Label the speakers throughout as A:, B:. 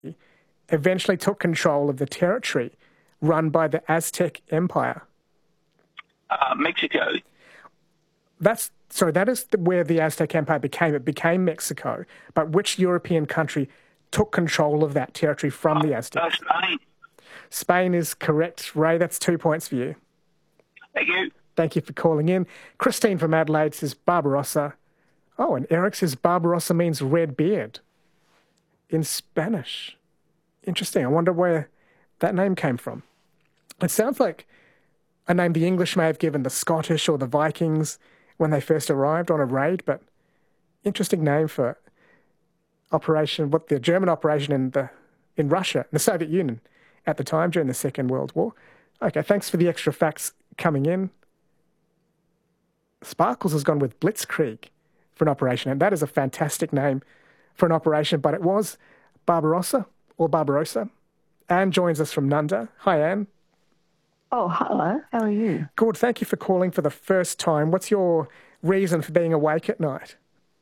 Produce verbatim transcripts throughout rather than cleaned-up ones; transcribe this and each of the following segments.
A: eventually took control of the territory run by the Aztec Empire?
B: Uh, Mexico.
A: That's sorry, that is the, where the Aztec Empire became. It became Mexico. But which European country took control of that territory from
B: Oh,
A: the
B: uh,
A: Aztecs?
B: Spain.
A: Spain is correct. Ray, that's two points for you.
B: Thank you.
A: Thank you for calling in. Christine from Adelaide says Barbarossa. Oh, and Eric says Barbarossa means red beard in Spanish. Interesting. I wonder where that name came from. It sounds like a name the English may have given the Scottish or the Vikings when they first arrived on a raid, but interesting name for operation, what the German operation in the in Russia, the Soviet Union at the time during the Second World War. Okay, thanks for the extra facts coming in. Sparkles has gone with Blitzkrieg for an operation, and that is a fantastic name for an operation, but it was Barbarossa or Barbarossa. Anne joins us from Nunda. Hi, Anne.
C: Oh, hello. How are you?
A: Good. Thank you for calling for the first time. What's your reason for being awake at night?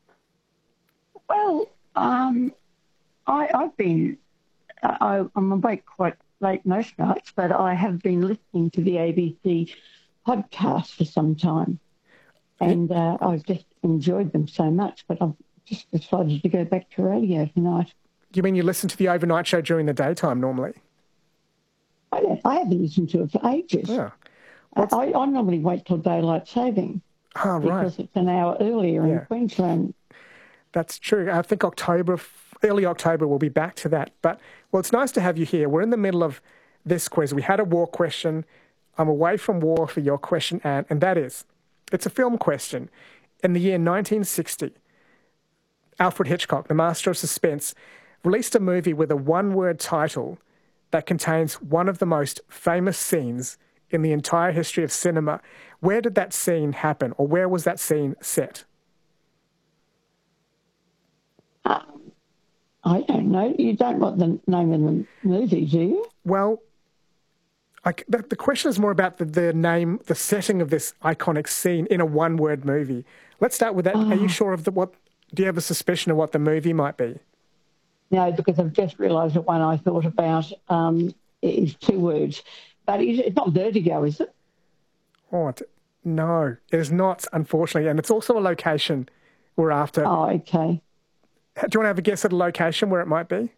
C: Well, um, I, I've been, I, I'm awake quite late most nights, but I have been listening to the A B C podcast for some time. And uh, I've just enjoyed them so much, but I've just decided to go back to radio tonight.
A: You mean you listen to the overnight show during the daytime normally?
C: I, don't, I haven't listened to it for ages.
A: Yeah.
C: I, I normally wait till daylight saving.
A: Oh, right.
C: Because it's an hour earlier
A: Yeah.
C: in Queensland.
A: That's true. I think October, early October, we'll be back to that. But, well, it's nice to have you here. We're in the middle of this quiz. We had a war question. I'm away from war for your question, Anne, and that is, it's a film question. In the year nineteen sixty, Alfred Hitchcock, the master of suspense, released a movie with a one-word title that contains one of the most famous scenes in the entire history of cinema. Where did that scene happen, or where was that scene set?
C: Um, I don't know. You don't want the name of the movie, do you?
A: Well, I, the, the question is more about the, the name, the setting of this iconic scene in a one-word movie. Let's start with that.
C: Oh.
A: Are you sure of the what? Do you have a suspicion of what the movie might be?
C: No, because I've just realised that one I thought about um, is two words. But it's not Vertigo, is it?
A: Oh, no, it is not, unfortunately. And it's also a location we're after.
C: Oh, okay.
A: Do you want to have a guess at a location where it might be?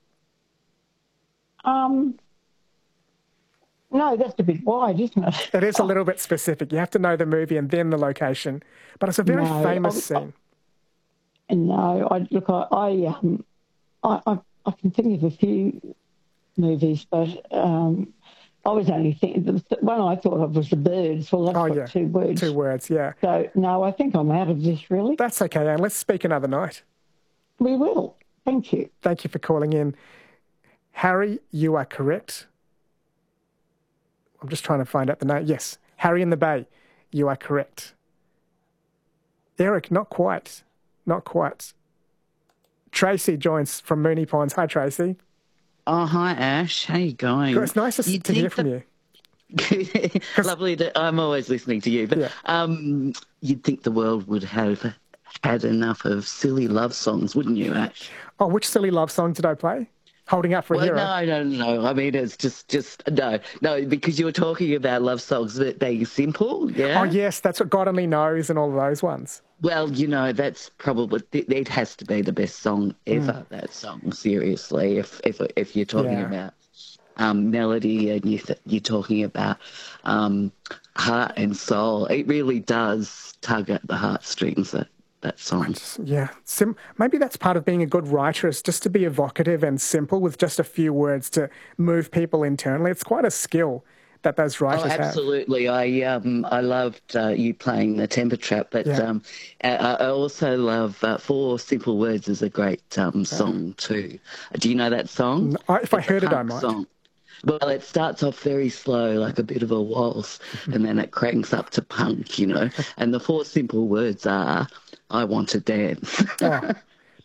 C: Um, no, that's a bit wide, isn't it?
A: It is a little bit specific. You have to know the movie and then the location. But it's a very
C: No,
A: famous
C: I,
A: scene.
C: I, no, I, look, I, I, um, I, I, I can think of a few movies, but um, I was only thinking, the one I thought of was The Birds. Well, that's
A: Oh,
C: got
A: yeah.
C: two words.
A: Two words, yeah.
C: So, no, I think I'm out of this, really.
A: That's okay, Anne. Let's speak another night.
C: We will. Thank you.
A: Thank you for calling in. Harry, you are correct. I'm just trying to find out the name. Yes, Harry in the Bay, you are correct. Eric, not quite. Not quite. Tracy joins from Moonee Ponds. Hi, Tracy.
D: Oh, hi, Ash. How you going?
A: It's nice to, to hear from you.
D: Lovely. To, I'm always listening to you. But
A: Yeah.
D: um, you'd think the world would have had enough of silly love songs, wouldn't you, Ash?
A: Oh, which silly love song did I play? Holding Out for a
D: Well,
A: Hero?
D: no, no, no. I mean, it's just, just no, no, because you were talking about love songs that being simple, yeah?
A: Oh, yes, that's what God Only Knows and all of those ones.
D: Well, you know, that's probably, it has to be the best song ever, mm. that song, seriously, if if if you're talking
A: Yeah.
D: about um, melody and you th- you're talking about um, heart and soul. It really does tug at the heartstrings, that, that song.
A: Yeah, Sim- maybe that's part of being a good writer, is just to be evocative and simple with just a few words to move people internally. It's quite a skill that those writers
D: oh,
A: have.
D: absolutely. I um I loved uh, you playing the Temper Trap, but
A: Yeah.
D: um I, I also love uh, Four Simple Words is a great um song too. Do you know that song?
A: I, if I
D: It's a
A: heard it, I
D: punk
A: might.
D: Song. Well, it starts off very slow, like a bit of a waltz, and then it cranks up to punk, you know. And the four simple words are, "I want to dance."
A: Oh,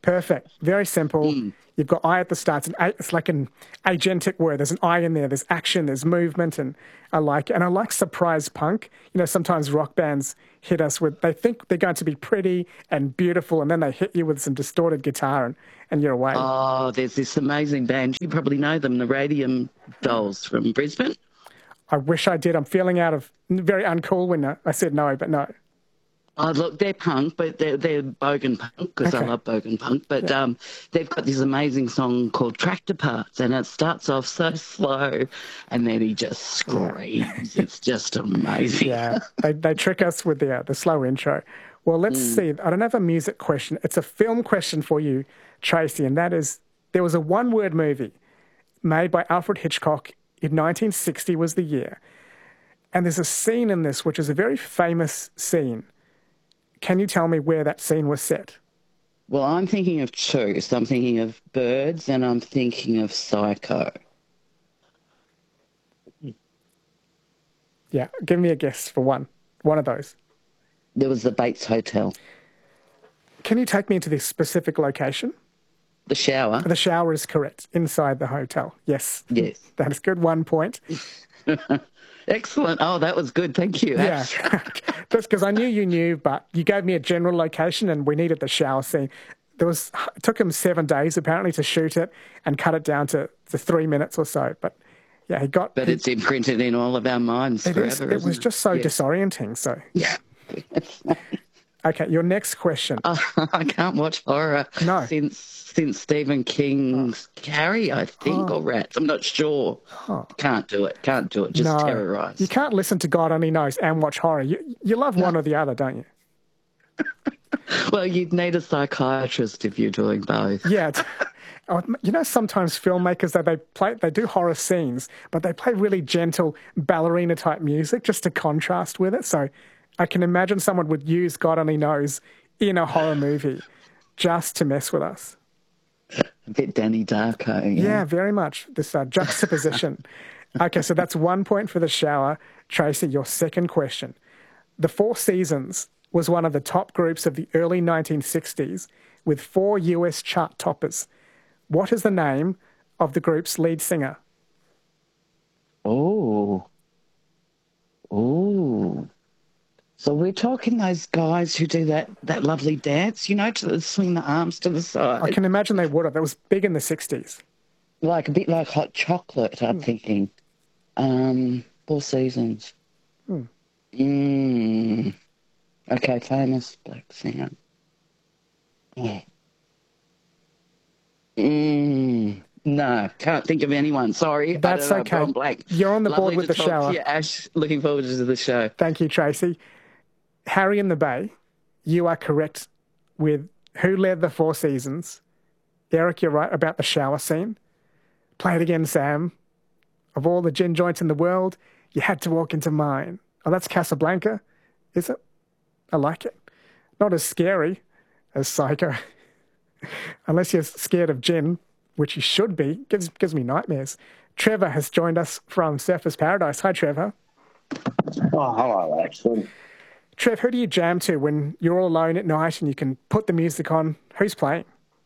A: Perfect. Very simple. You've got I at the start. It's, an, it's like an agentic word. There's an I in there. There's action. There's movement. And I like it. And I like surprise punk. You know, sometimes rock bands hit us with, they think they're going to be pretty and beautiful, and then they hit you with some distorted guitar and, and you're away.
D: Oh, there's this amazing band. You probably know them, the Radium Dolls from Brisbane.
A: I wish I did. I'm feeling out of, very uncool when I said no, but no.
D: Oh, look, they're punk, but they're, they're bogan punk, because
A: Okay.
D: I love bogan punk. But
A: Yeah.
D: um, they've got this amazing song called Tractor Parts, and it starts off so slow, and then he just screams. It's just amazing.
A: Yeah, they, they trick us with the, uh, the slow intro. Well, let's see. I don't have a music question. It's a film question for you, Tracy, and that is, there was a one-word movie made by Alfred Hitchcock in nineteen sixty was the year. And there's a scene in this which is a very famous scene. Can you tell me where that scene was set?
D: Well, I'm thinking of two. So I'm thinking of Birds, and I'm thinking of Psycho.
A: Yeah, give me a guess for one. One of those.
D: There was the Bates Hotel.
A: Can you take me into this specific location?
D: The shower.
A: The shower is correct. Inside the hotel. Yes.
D: Yes.
A: That is good. One point.
D: Excellent. Oh, that was good. Thank you.
A: Yeah. Just because I knew you knew, but you gave me a general location and we needed the shower scene. There was, it took him seven days apparently to shoot it and cut it down to, to three minutes or so. But yeah, he got...
D: But
A: he,
D: it's imprinted in all of our minds
A: it
D: forever,
A: is, it
D: isn't
A: was just so
D: Yeah.
A: disorienting. So,
D: Yeah.
A: okay, your next question.
D: Oh, I can't watch horror
A: No.
D: since since Stephen King's Carrie, I think, or Rats. I'm not sure. Can't do it. Can't do it. Just
A: no,
D: terrorise.
A: you can't listen to God Only Knows and watch horror. You, you love one or the other, don't you?
D: Well, you'd need a psychiatrist if you're doing both.
A: Yeah. It's, oh, you know, sometimes filmmakers, they, they play, they do horror scenes, but they play really gentle ballerina type music just to contrast with it. So I can imagine someone would use God Only Knows in a horror movie just to mess with us.
D: A bit Danny Darko.
A: Yeah,
D: Yeah.
A: very much. This uh, juxtaposition. Okay, so that's one point for the shower. Tracy, your second question. The Four Seasons was one of the top groups of the early nineteen sixties with four U S chart toppers. What is the name of the group's lead singer?
D: Oh. Oh. So we're talking those guys who do that, that lovely dance, you know, to swing the arms to the side.
A: I can imagine they would have. That was big in the sixties.
D: Like a bit like Hot Chocolate, I'm thinking. Um, Four Seasons.
A: Hmm.
D: Mm. Okay, famous black singer. Yeah. Mm. No, can't think of anyone. Sorry. I
A: That's
D: don't know,
A: okay.
D: I've gone blank.
A: You're on the board
D: Lovely
A: with
D: to
A: the
D: talk
A: shower.
D: to you, Ash. Looking forward to the show.
A: Thank you, Tracy. Harry in the Bay, you are correct with who led the Four Seasons. Eric, you're right about the shower scene. Play it again, Sam. Of all the gin joints in the world, you had to walk into mine. Oh, that's Casablanca, is it? I like it. Not as scary as Psycho. Unless you're scared of gin, which you should be. Gives, gives me nightmares. Trevor has joined us from Surfers Paradise. Hi, Trevor.
E: Oh, hello, Axel.
A: Trev, who do you jam to when you're all alone at night and you can put the music on? Who's playing?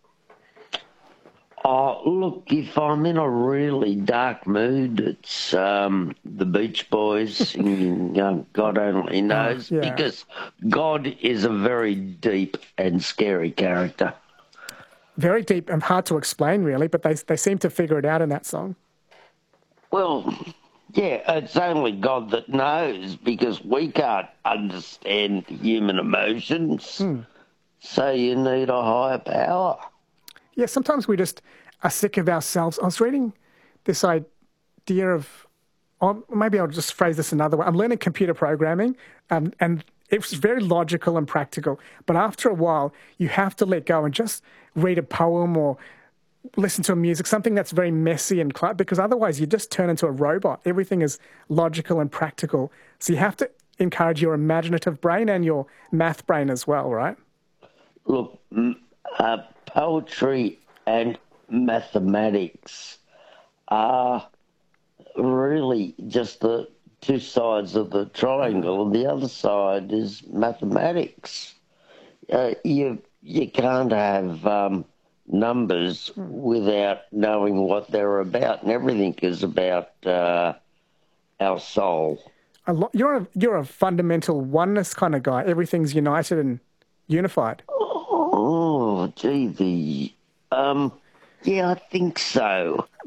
E: Oh, look, if I'm in a really dark mood, it's um, the Beach Boys singing um, God Only Knows,
A: yeah.
E: because God is a very deep and scary character.
A: Very deep and hard to explain, really, but they they seem to figure it out in that song.
E: Well, yeah, it's only God that knows, because we can't understand human emotions,
A: Hmm.
E: so you need a higher power.
A: Yeah, sometimes we just are sick of ourselves. I was reading this idea of, or maybe I'll just phrase this another way. I'm learning computer programming, um, and it's very logical and practical. But after a while, you have to let go and just read a poem or listen to a music, something that's very messy and cl- because otherwise you just turn into a robot. Everything is logical and practical. So you have to encourage your imaginative brain and your math brain as well, right?
E: Look, m- uh, poetry and mathematics are really just the two sides of the triangle, and the other side is mathematics. Uh, you you can't have um, numbers without knowing what they're about, and everything is about uh, our soul.
A: A lot, you're a you're a fundamental oneness kind of guy. Everything's united and unified.
E: Oh, gee, the um, yeah, I think so.